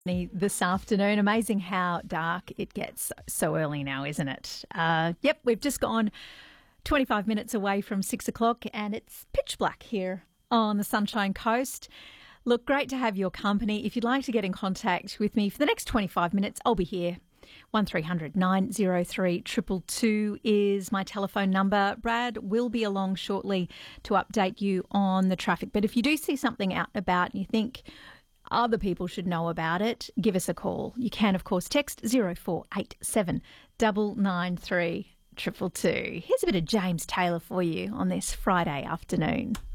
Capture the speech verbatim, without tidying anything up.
This afternoon. Amazing how dark it gets so early now, isn't it? Uh, yep, we've just gone twenty-five minutes away from six o'clock and it's pitch black here on the Sunshine Coast. Look, great to have your company. If you'd like to get in contact with me for the next twenty-five minutes, I'll be here. one three hundred nine oh three two two two is my telephone number. Brad will be along shortly to update you on the traffic. But if you do see something out and about and you think other people should know about it, give us a call. You can, of course, text zero four eight seven nine nine three two two two. Here's a bit of James Taylor for you on this Friday afternoon.